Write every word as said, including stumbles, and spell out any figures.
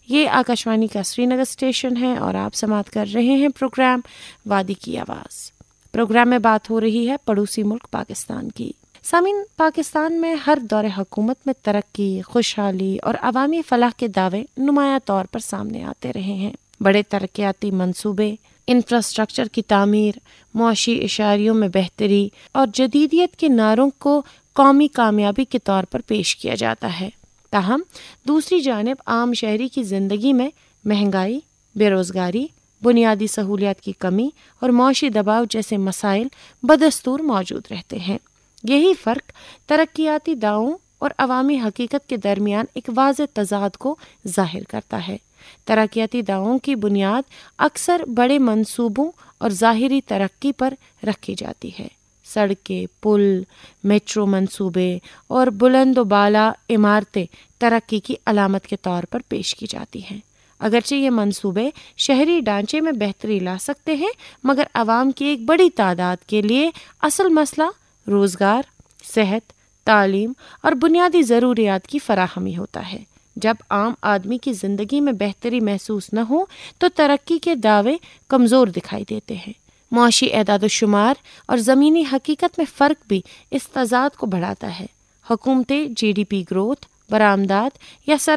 یہ آکاشوانی کا سری نگر اسٹیشن ہے اور آپ سماعت کر رہے ہیں پروگرام وادی کی آواز۔ پروگرام میں بات ہو رہی ہے پڑوسی ملک پاکستان کی۔ سامعین، پاکستان میں ہر دور حکومت میں ترقی، خوشحالی اور عوامی فلاح کے دعوے نمایاں طور پر سامنے آتے رہے ہیں۔ بڑے ترقیاتی منصوبے، انفراسٹرکچر کی تعمیر، معاشی اشاریوں میں بہتری اور جدیدیت کے نعروں کو قومی کامیابی کے طور پر پیش کیا جاتا ہے۔ تاہم دوسری جانب عام شہری کی زندگی میں مہنگائی، بے روزگاری، بنیادی سہولیات کی کمی اور معاشی دباؤ جیسے مسائل بدستور موجود رہتے ہیں۔ یہی فرق ترقیاتی دعووں اور عوامی حقیقت کے درمیان ایک واضح تضاد کو ظاہر کرتا ہے۔ ترقیاتی دعووں کی بنیاد اکثر بڑے منصوبوں اور ظاہری ترقی پر رکھی جاتی ہے۔ سڑکیں، پل، میٹرو منصوبے اور بلند و بالا عمارتیں ترقی کی علامت کے طور پر پیش کی جاتی ہیں۔ اگرچہ یہ منصوبے شہری ڈھانچے میں بہتری لا سکتے ہیں، مگر عوام کی ایک بڑی تعداد کے لیے اصل مسئلہ روزگار، صحت، تعلیم اور بنیادی ضروریات کی فراہمی ہوتا ہے۔ جب عام آدمی کی زندگی میں بہتری محسوس نہ ہو تو ترقی کے دعوے کمزور دکھائی دیتے ہیں۔ معاشی اعداد و شمار اور زمینی حقیقت میں فرق بھی اس تضاد کو بڑھاتا ہے۔ حکومتیں جی ڈی پی گروتھ، برآمدات یا